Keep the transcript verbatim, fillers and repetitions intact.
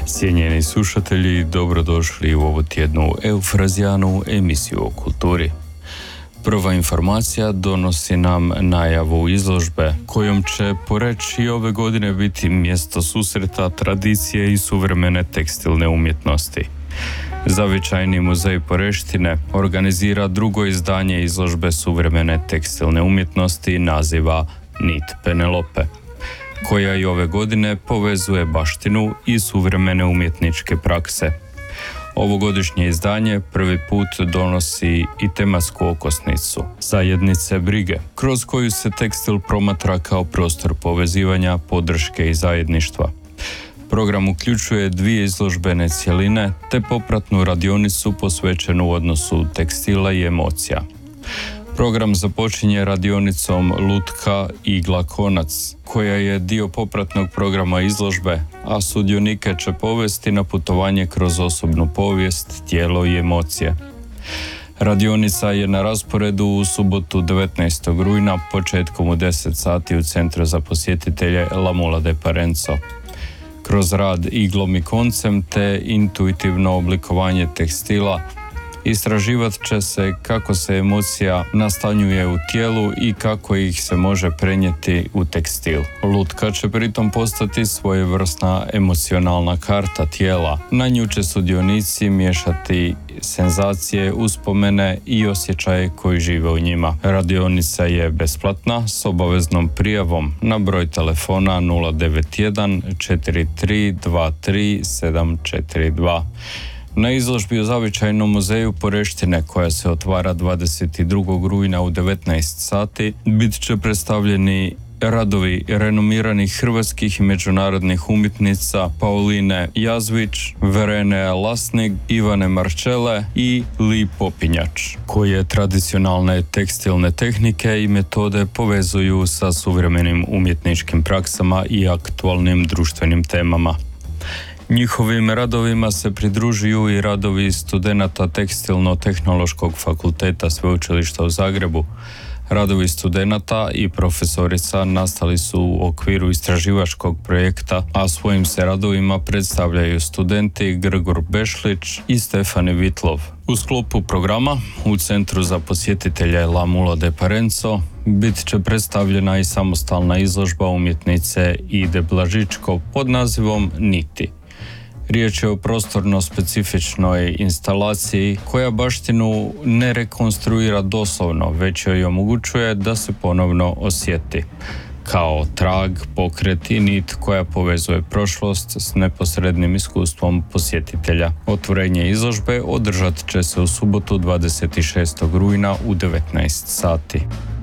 Cijenjeni slušatelji, dobrodošli u ovu tjednu Eufrazijanu emisiju o kulturi. Prva informacija donosi nam najavu izložbe, kojom će Poreč i ove godine biti mjesto susreta tradicije i suvremene tekstilne umjetnosti. Zavičajni muzej Poreštine organizira drugo izdanje izložbe suvremene tekstilne umjetnosti naziva Nit Penelope, koja i ove godine povezuje baštinu i suvremene umjetničke prakse. Ovogodišnje izdanje prvi put donosi i tematsku okosnicu zajednice brige, kroz koju se tekstil promatra kao prostor povezivanja, podrške i zajedništva. Program uključuje dvije izložbene cjeline te popratnu radionicu posvećenu odnosu tekstila i emocija. Program započinje radionicom Lutka igla konac, koja je dio popratnog programa izložbe, a sudionike će povesti na putovanje kroz osobnu povijest, tijelo i emocije. Radionica je na rasporedu u subotu devetnaestog rujna početkom u deset sati u Centru za posjetitelje La Mula de Parenzo. Kroz rad iglom i koncem te intuitivno oblikovanje tekstila istraživat će se kako se emocija nastanjuje u tijelu i kako ih se može prenijeti u tekstil. Lutka će pritom postati svojevrsna emocionalna karta tijela. Na nju će sudionici miješati senzacije, uspomene i osjećaje koji žive u njima. Radionica je besplatna s obaveznom prijavom na broj telefona nula devet jedan četiri tri dva tri sedam četiri dva. Na izložbi u Zavičajnom muzeju Poreštine, koja se otvara dvadeset drugog rujna u devetnaest sati, bit će predstavljeni radovi renomiranih hrvatskih i međunarodnih umjetnica Pauline Jazvić, Verene Lasnik, Ivane Marčele i Li Popinjač, koje tradicionalne tekstilne tehnike i metode povezuju sa suvremenim umjetničkim praksama i aktualnim društvenim temama. Njihovim radovima se pridružuju i radovi studenata Tekstilno-tehnološkog fakulteta Sveučilišta u Zagrebu. Radovi studenata i profesorica nastali su u okviru istraživačkog projekta, a svojim se radovima predstavljaju studenti Grgur Bešlić i Stefani Vitlov. U sklopu programa u Centru za posjetitelje La Mula de Parenzo bit će predstavljena i samostalna izložba umjetnice Ide Blažičko pod nazivom Niti. Riječ je o prostorno specifičnoj instalaciji koja baštinu ne rekonstruira doslovno, već joj omogućuje da se ponovno osjeti, kao trag, pokret i nit koja povezuje prošlost s neposrednim iskustvom posjetitelja. Otvorenje izložbe održat će se u subotu dvadeset šestog rujna u devetnaest sati.